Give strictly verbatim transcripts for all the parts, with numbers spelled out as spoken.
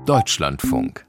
Deutschlandfunk.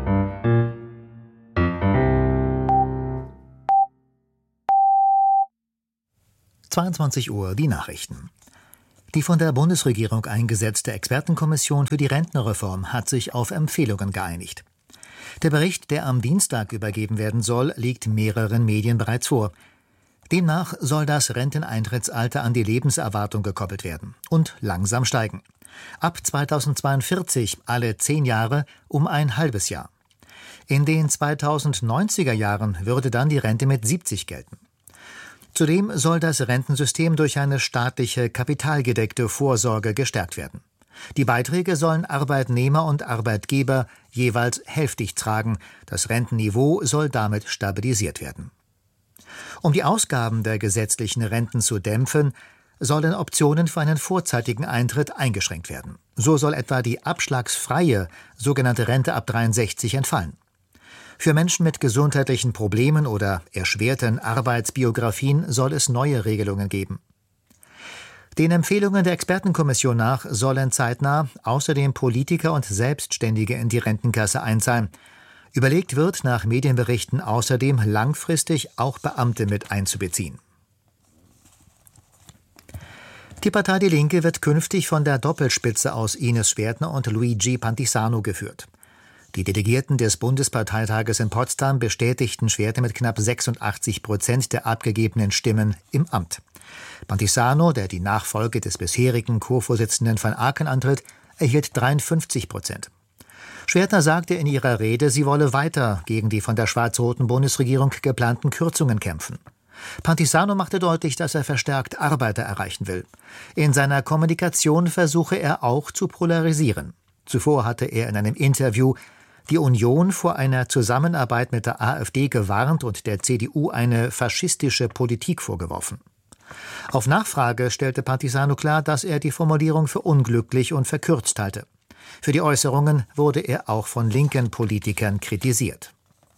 zweiundzwanzig Uhr, die Nachrichten. Die von der Bundesregierung eingesetzte Expertenkommission für die Rentenreform hat sich auf Empfehlungen geeinigt. Der Bericht, der am Dienstag übergeben werden soll, liegt mehreren Medien bereits vor. Demnach soll das Renteneintrittsalter an die Lebenserwartung gekoppelt werden und langsam steigen. Ab zweitausendzweiundvierzig alle zehn Jahre um ein halbes Jahr. In den zweitausendneunziger Jahren würde dann die Rente mit siebzig gelten. Zudem soll das Rentensystem durch eine staatliche, kapitalgedeckte Vorsorge gestärkt werden. Die Beiträge sollen Arbeitnehmer und Arbeitgeber jeweils hälftig tragen. Das Rentenniveau soll damit stabilisiert werden. Um die Ausgaben der gesetzlichen Renten zu dämpfen, sollen Optionen für einen vorzeitigen Eintritt eingeschränkt werden. So soll etwa die abschlagsfreie sogenannte Rente ab dreiundsechzig entfallen. Für Menschen mit gesundheitlichen Problemen oder erschwerten Arbeitsbiografien soll es neue Regelungen geben. Den Empfehlungen der Expertenkommission nach sollen zeitnah außerdem Politiker und Selbstständige in die Rentenkasse einzahlen. Überlegt wird nach Medienberichten außerdem langfristig auch Beamte mit einzubeziehen. Die Partei Die Linke wird künftig von der Doppelspitze aus Ines Schwertner und Luigi Pantisano geführt. Die Delegierten des Bundesparteitages in Potsdam bestätigten Schwertner mit knapp sechsundachtzig Prozent der abgegebenen Stimmen im Amt. Pantisano, der die Nachfolge des bisherigen Co-Vorsitzenden van Aken antritt, erhielt dreiundfünfzig Prozent. Schwertner sagte in ihrer Rede, sie wolle weiter gegen die von der schwarz-roten Bundesregierung geplanten Kürzungen kämpfen. Pantisano machte deutlich, dass er verstärkt Arbeiter erreichen will. In seiner Kommunikation versuche er auch zu polarisieren. Zuvor hatte er in einem Interview die Union vor einer Zusammenarbeit mit der AfD gewarnt und der C D U eine faschistische Politik vorgeworfen. Auf Nachfrage stellte Pantisano klar, dass er die Formulierung für unglücklich und verkürzt halte. Für die Äußerungen wurde er auch von linken Politikern kritisiert.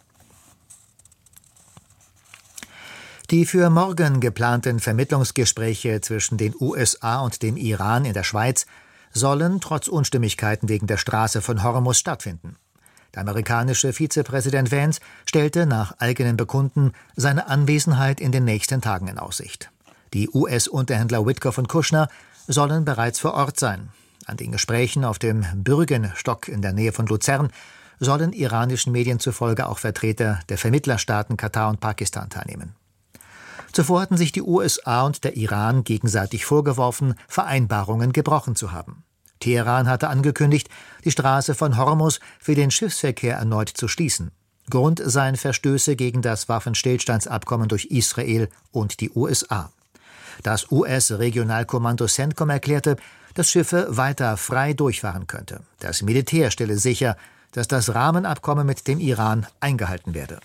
Die für morgen geplanten Vermittlungsgespräche zwischen den U S A und dem Iran in der Schweiz sollen trotz Unstimmigkeiten wegen der Straße von Hormuz stattfinden. Der amerikanische Vizepräsident Vance stellte nach eigenem Bekunden seine Anwesenheit in den nächsten Tagen in Aussicht. Die U S-Unterhändler Witkoff und Kushner sollen bereits vor Ort sein. An den Gesprächen auf dem Bürgenstock in der Nähe von Luzern sollen iranischen Medien zufolge auch Vertreter der Vermittlerstaaten Katar und Pakistan teilnehmen. Zuvor hatten sich die U S A und der Iran gegenseitig vorgeworfen, Vereinbarungen gebrochen zu haben. Teheran hatte angekündigt, die Straße von Hormuz für den Schiffsverkehr erneut zu schließen. Grund seien Verstöße gegen das Waffenstillstandsabkommen durch Israel und die U S A. Das U S-Regionalkommando CENTCOM erklärte, dass Schiffe weiter frei durchfahren könnte. Das Militär stelle sicher, dass das Rahmenabkommen mit dem Iran eingehalten werde.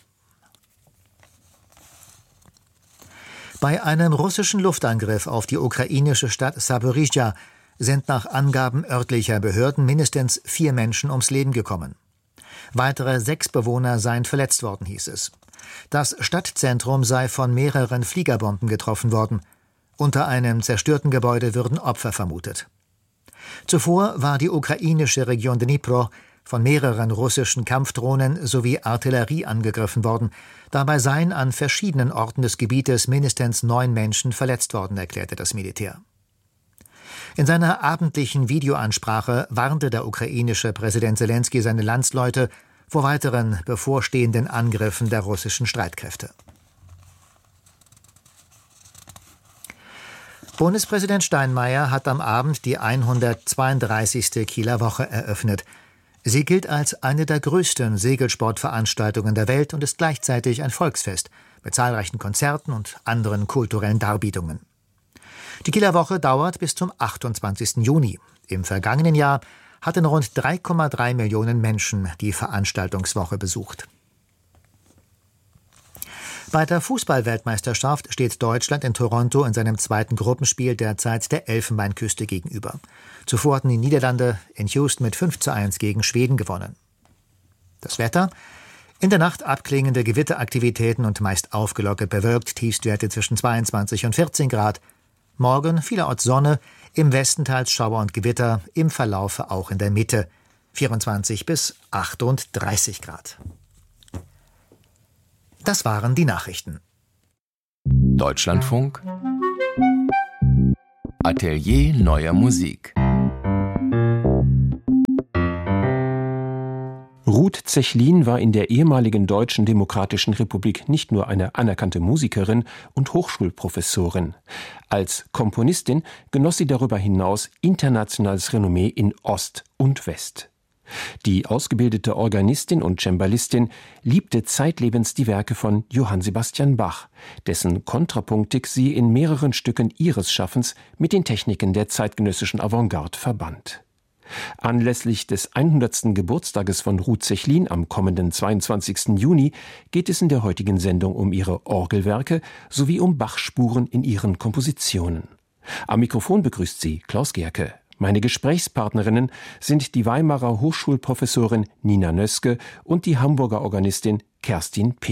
Bei einem russischen Luftangriff auf die ukrainische Stadt Saporischschja sind nach Angaben örtlicher Behörden mindestens vier Menschen ums Leben gekommen. Weitere sechs Bewohner seien verletzt worden, hieß es. Das Stadtzentrum sei von mehreren Fliegerbomben getroffen worden. Unter einem zerstörten Gebäude würden Opfer vermutet. Zuvor war die ukrainische Region Dnipro von mehreren russischen Kampfdrohnen sowie Artillerie angegriffen worden. Dabei seien an verschiedenen Orten des Gebietes mindestens neun Menschen verletzt worden, erklärte das Militär. In seiner abendlichen Videoansprache warnte der ukrainische Präsident Selenskyj seine Landsleute vor weiteren bevorstehenden Angriffen der russischen Streitkräfte. Bundespräsident Steinmeier hat am Abend die hundertzweiunddreißigste Kieler Woche eröffnet. Sie gilt als eine der größten Segelsportveranstaltungen der Welt und ist gleichzeitig ein Volksfest mit zahlreichen Konzerten und anderen kulturellen Darbietungen. Die Kieler Woche dauert bis zum achtundzwanzigsten Juni. Im vergangenen Jahr hatten rund drei Komma drei Millionen Menschen die Veranstaltungswoche besucht. Bei der Fußball-Weltmeisterschaft steht Deutschland in Toronto in seinem zweiten Gruppenspiel derzeit der Elfenbeinküste gegenüber. Zuvor hatten die Niederlande in Houston mit fünf zu eins gegen Schweden gewonnen. Das Wetter: In der Nacht abklingende Gewitteraktivitäten und meist aufgelockert bewölkt, Tiefstwerte zwischen zweiundzwanzig und vierzehn Grad. Morgen vielerorts Sonne, im Westen teils Schauer und Gewitter, im Verlaufe auch in der Mitte. vierundzwanzig bis achtunddreißig Grad. Das waren die Nachrichten. Deutschlandfunk Atelier neuer Musik. Ruth Zechlin war in der ehemaligen Deutschen Demokratischen Republik nicht nur eine anerkannte Musikerin und Hochschulprofessorin. Als Komponistin genoss sie darüber hinaus internationales Renommee in Ost und West. Die ausgebildete Organistin und Cembalistin liebte zeitlebens die Werke von Johann Sebastian Bach, dessen Kontrapunktik sie in mehreren Stücken ihres Schaffens mit den Techniken der zeitgenössischen Avantgarde verband. Anlässlich des hundertsten Geburtstages von Ruth Zechlin am kommenden zweiundzwanzigsten Juni geht es in der heutigen Sendung um ihre Orgelwerke sowie um Bach-Spuren in ihren Kompositionen. Am Mikrofon begrüßt sie Klaus Gerke. Meine Gesprächspartnerinnen sind die Weimarer Hochschulprofessorin Nina Nöske und die Hamburger Organistin Kerstin Petersen.